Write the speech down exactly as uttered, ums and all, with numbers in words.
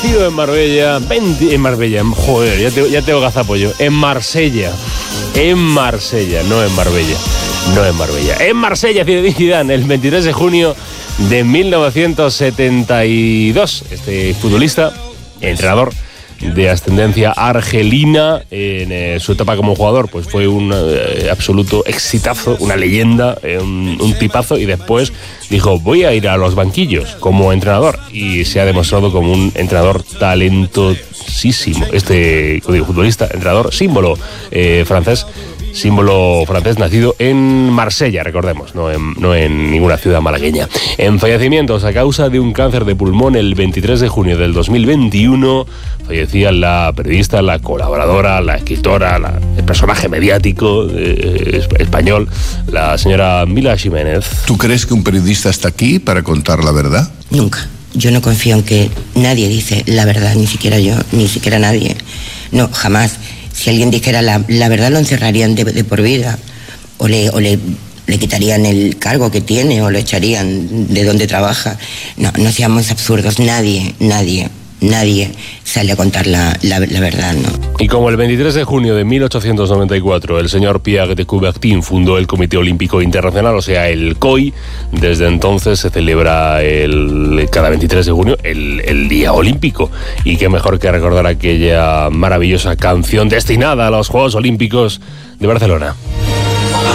nacido en Marbella, veinte, en Marbella, joder, ya, te, ya tengo gazapollo, en Marsella, en Marsella, no en Marbella, no en Marbella, en Marsella, Zinedine Zidane, el veintitrés de junio de mil novecientos setenta y dos, este futbolista, entrenador de ascendencia argelina, en eh, su etapa como jugador pues fue un eh, absoluto exitazo, una leyenda, eh, un, un tipazo, y después dijo voy a ir a los banquillos como entrenador, y se ha demostrado como un entrenador talentosísimo, este digo, futbolista, entrenador, símbolo eh, francés, símbolo francés, nacido en Marsella, recordemos, no en, no en ninguna ciudad malagueña. En fallecimientos a causa de un cáncer de pulmón, el veintitrés de junio del dos mil veintiuno fallecía la periodista, la colaboradora, la escritora, la, el personaje mediático eh, español, la señora Mila Jiménez. ¿Tú crees que un periodista está aquí para contar la verdad? Nunca. Yo no confío en que nadie dice la verdad, ni siquiera yo, ni siquiera nadie. No, jamás. Si alguien dijera la, la verdad, lo encerrarían de, de por vida, o, le, o le, le quitarían el cargo que tiene, o lo echarían de donde trabaja. No, no seamos absurdos, nadie, nadie, nadie sale a contar la, la, la verdad, ¿no? Y como el veintitrés de junio de mil ochocientos noventa y cuatro el señor Pierre de Coubertin fundó el Comité Olímpico Internacional, o sea, el C O I, desde entonces se celebra el, cada veintitrés de junio el, el Día Olímpico. Y qué mejor que recordar aquella maravillosa canción destinada a los Juegos Olímpicos de Barcelona.